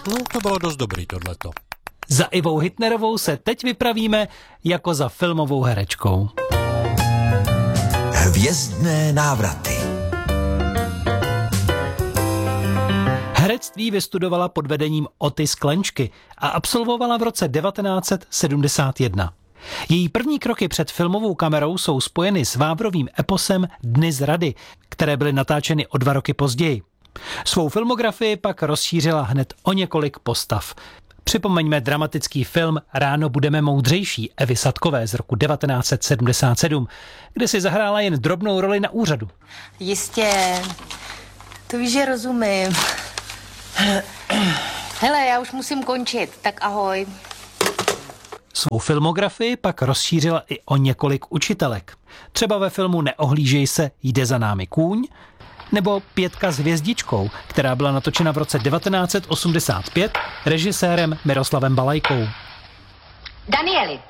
No, to bylo dost dobrý tohleto. Za Ivou Hitnerovou se teď vypravíme jako za filmovou herečkou. Hvězdné návraty. Herectví vystudovala pod vedením Oty Sklenčky a absolvovala v roce 1971. Její první kroky před filmovou kamerou jsou spojeny s Vávrovým eposem Dny zrady, které byly natáčeny o 2 roky později. Svou filmografii pak rozšířila hned o několik postav. Připomeňme dramatický film Ráno budeme moudřejší Evy Sadkové z roku 1977, kde si zahrála jen drobnou roli na úřadu. Jistě, to víš, že rozumím. Hele, já už musím končit, tak ahoj. Svou filmografii pak rozšířila i o několik učitelek. Třeba ve filmu Neohlížej se, jde za námi kůň, nebo Pětka s hvězdičkou, která byla natočena v roce 1985 režisérem Miroslavem Balajkou. Danieli.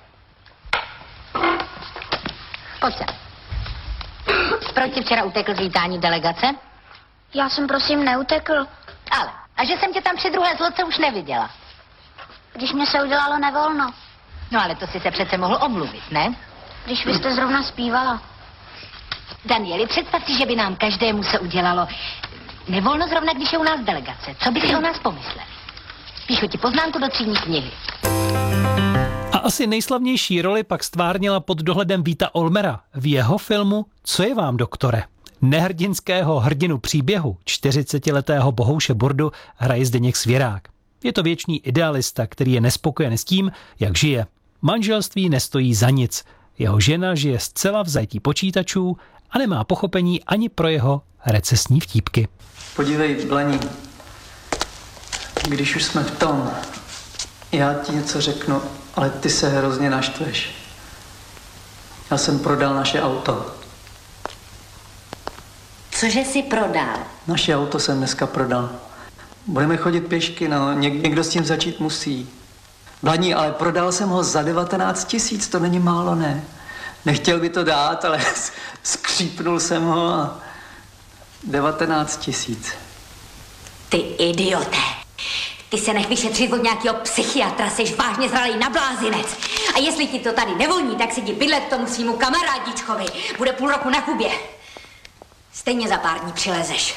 Pojď sem. Proč jsi včera utekl z vítání delegace? Já jsem prosím neutekl. Ale, a že jsem tě tam při druhé zloce už neviděla. Když mě se udělalo nevolno. No ale to si se přece mohl omluvit, ne? Když vy jste zrovna zpívala. Danieli, představ si, že by nám každému se udělalo nevolno zrovna, když je u nás delegace. Co by si o nás pomysleli? Píšu ti poznámku do třídní knihy. A asi nejslavnější roli pak stvárnila pod dohledem Víta Olmera v jeho filmu Co je vám, doktore? Nehrdinského hrdinu příběhu 40letého Bohouše Burdu hraje Zdeněk Svěrák. Je to věčný idealista, který je nespokojen s tím, jak žije. Manželství nestojí za nic. Jeho žena žije zcela v zajetí počítačů a nemá pochopení ani pro jeho recesní vtípky. Podívej, Blaní, když už jsme v tom, já ti něco řeknu, ale ty se hrozně naštveš. Já jsem prodal naše auto. Cože jsi prodal? Naše auto jsem dneska prodal. Budeme chodit pěšky, no, někdo s tím začít musí. Blaní, ale prodal jsem ho za 19 000, to není málo, ne? Nechtěl by to dát, ale skřípnul jsem ho a 19 000. Ty idiote. Ty se nech vyšetřit od nějakého psychiatra, seš vážně zralý na blázinec. A jestli ti to tady nevoní, tak si jdi bydlet k tomu svýmu kamarádičkovi. Bude půl roku na Kubě. Stejně za pár dní přilezeš.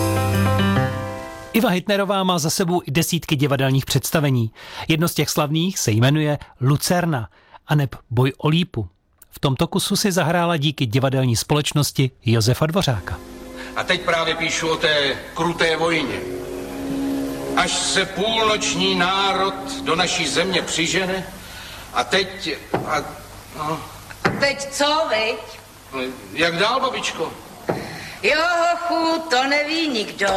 Iva Hitnerová má za sebou i desítky divadelních představení. Jedno z těch slavných se jmenuje Lucerna, aneb Boj o lípu. V tomto kusu si zahrála díky divadelní společnosti Josefa Dvořáka. A teď právě píšu o té kruté vojně. Až se půlnoční národ do naší země přižene a teď... A teď co, viď? Jak dál, babičko? Jo, hochu, to neví nikdo.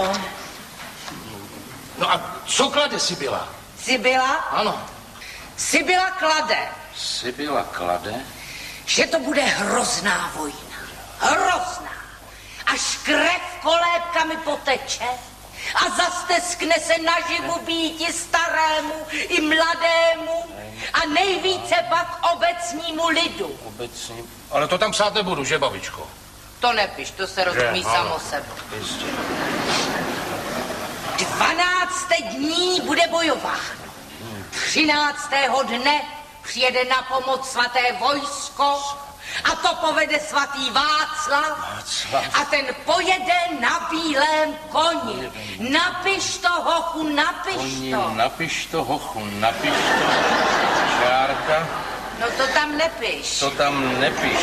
No a co klade Sibyla? Sibyla? Ano. Sibyla klade. Sibyla klade? Že to bude hrozná vojna. Hrozná. Až krev kolébkami poteče a zasteskne se naživu býti starému i mladému a nejvíce pak obecnímu lidu. Obecní? Ale to tam psát nebudu, že, babičko? To nepiš, to se rozumí samo sebou. 12 dní bude bojováno. 13. dne přijede na pomoc svaté vojsko a to povede svatý Václav. A ten pojede na bílém koni. Napiš to, hochu, napiš to. Napiš to, hochu, napiš to. Čárka. No to tam nepiš. To tam nepiš.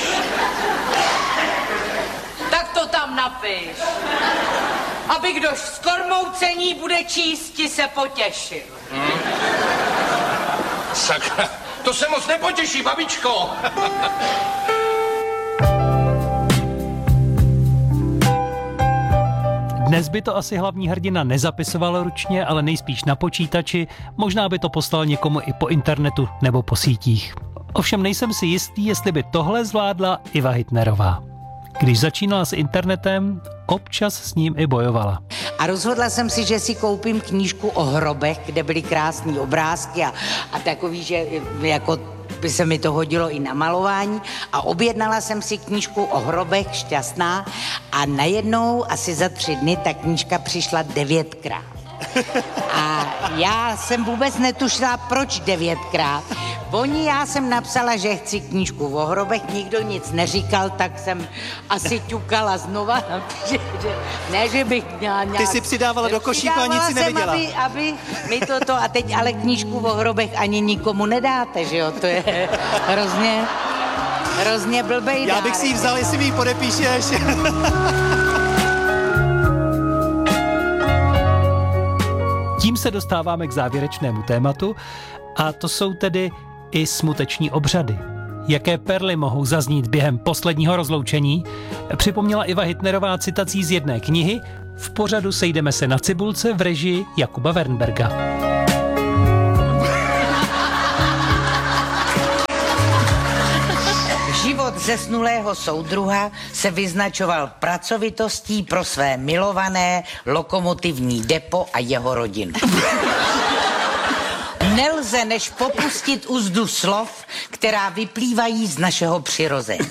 Tak to tam napiš. Aby kdož z kormoucení bude číst, ti se potěšil. Sakra, to se moc nepotěší, babičko. Dnes by to asi hlavní hrdina nezapisoval ručně, ale nejspíš na počítači, možná by to poslal někomu i po internetu nebo po sítích. Ovšem nejsem si jistý, jestli by tohle zvládla Iva Hitnerová. Když začínala s internetem, občas s ním i bojovala. A rozhodla jsem si, že si koupím knížku o hrobech, kde byly krásné obrázky a takový, že jako by se mi to hodilo i na malování. A objednala jsem si knížku o hrobech, šťastná, a najednou asi za 3 dny ta knížka přišla 9krát. A já jsem vůbec netušila, proč 9krát. Já jsem napsala, že chci knížku o hrobech, nikdo nic neříkal, tak jsem asi ťukala znova. Ne, že bych měla nějak... Ty si přidávala do košíku a nic si neviděla. Aby mi toto, a teď ale knížku o hrobech ani nikomu nedáte, že jo, to je hrozně blbej Já bych si ji vzal, jestli mi ji podepíšeš. Tím se dostáváme k závěrečnému tématu a to jsou tedy i smuteční obřady. Jaké perly mohou zaznít během posledního rozloučení, připomněla Iva Hitnerová citací z jedné knihy. V pořadu Sejdeme se na cibulce v režii Jakuba Wernberga. Život zesnulého soudruha se vyznačoval pracovitostí pro své milované lokomotivní depo a jeho rodinu. Nelze než popustit úzdu slov, která vyplývají z našeho přirození.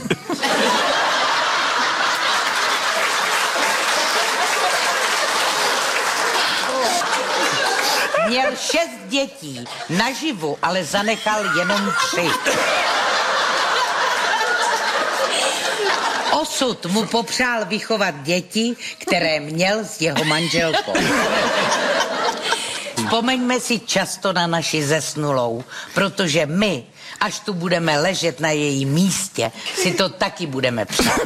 Měl 6 dětí, naživu ale zanechal jenom 3. Osud mu popřál vychovat děti, které měl s jeho manželkou. Vzpomeňme si často na naši zesnulou, protože my, až tu budeme ležet na jejím místě, si to taky budeme přát.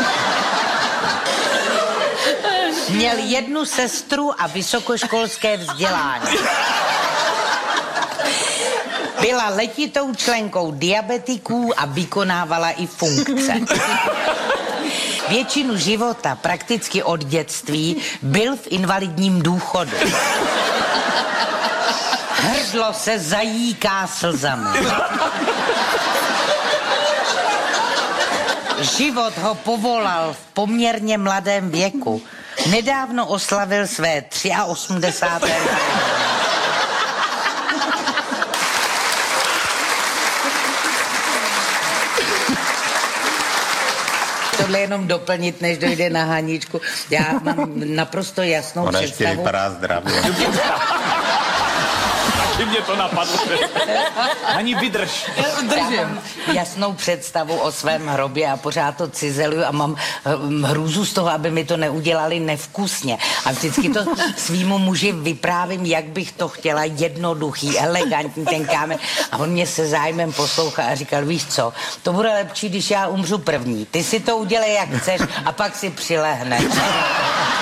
Měl 1 sestru a vysokoškolské vzdělání. Byla letitou členkou diabetiků a vykonávala i funkce. Většinu života, prakticky od dětství, byl v invalidním důchodu. Hrdlo se zajíká slzami. Život ho povolal v poměrně mladém věku. Nedávno oslavil své 83. Tohle jenom doplnit, než dojde na Haničku. Já mám naprosto jasnou Ona představu. ještě vypadá zdravě. Taky mě to napadlo. Ani vydrž. Já mám jasnou představu o svém hrobě a pořád to cizeluju a mám hrůzu z toho, aby mi to neudělali nevkusně. A vždycky to svýmu muži vyprávím, jak bych to chtěla, jednoduchý, elegantní ten kámen. A on mě se zájmem poslouchá a říkal, víš co, to bude lepší, když já umřu první. Ty si to udělej, jak chceš, a pak si přilehneš.